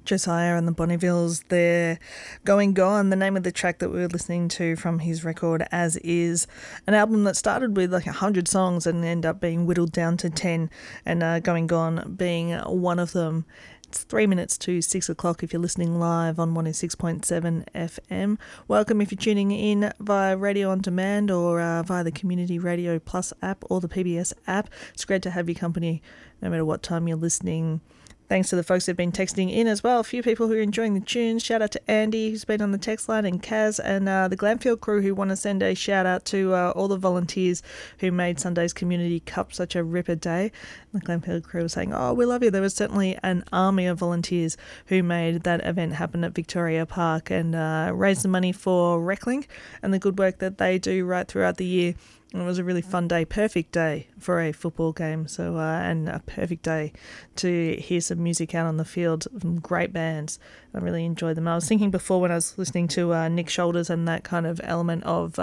Josiah and the Bonnevilles, they're Going Gone, the name of the track that we were listening to from his record As Is, an album that started with like 100 songs and ended up being whittled down to 10, and Going Gone being one of them. It's 3 minutes to 6 o'clock if you're listening live on 106.7 FM. Welcome if you're tuning in via Radio On Demand or via the Community Radio Plus app or the PBS app. It's great to have your company no matter what time you're listening. Thanks to the folks who've been texting in as well. A few people who are enjoying the tunes. Shout out to Andy, who's been on the text line, and Kaz, and the Glamfield crew, who want to send a shout out to all the volunteers who made Sunday's Community Cup such a ripper day. The Glamfield crew was saying, oh, we love you. There was certainly an army of volunteers who made that event happen at Victoria Park and raised the money for Recklink and the good work that they do right throughout the year. And it was a really fun day, perfect day for a football game. So and a perfect day to hear some music out on the field from great bands. I really enjoyed them. I was thinking before when I was listening to Nick Shoulders and that kind of element of,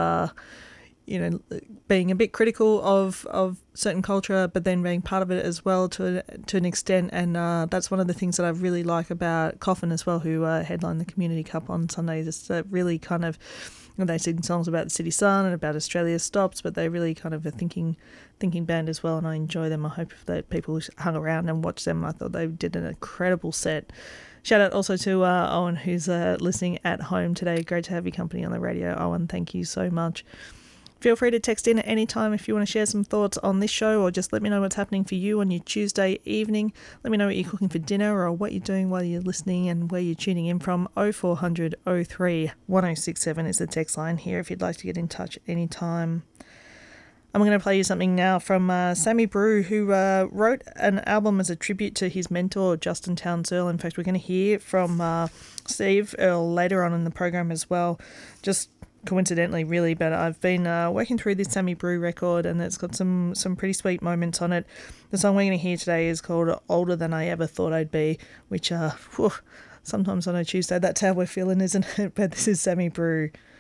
being a bit critical of certain culture, but then being part of it as well to an extent. And that's one of the things that I really like about Coffin as well, who headlined the Community Cup on Sunday. Just really kind of, they sing songs about the City Sun and about Australia Stops, but they really kind of a thinking band as well, and I enjoy them. I hope that people hung around and watched them. I thought they did an incredible set. Shout out also to Owen, who's listening at home today. Great to have your company on the radio, Owen. Thank you so much. Feel free to text in at any time if you want to share some thoughts on this show, or just let me know what's happening for you on your Tuesday evening. Let me know what you're cooking for dinner or what you're doing while you're listening and where you're tuning in from. 0400 03 1067 is the text line here if you'd like to get in touch any time. I'm going to play you something now from Sammy Brew, who wrote an album as a tribute to his mentor, Justin Townes Earle. In fact, we're going to hear from Steve Earle later on in the program as well. Just coincidentally really, but I've been working through this Sammy Brew record, and it's got some pretty sweet moments on it. The song we're going to hear today is called Older Than I Ever Thought I'd Be, which sometimes on a Tuesday that's how we're feeling, isn't it? But this is Sammy Brew.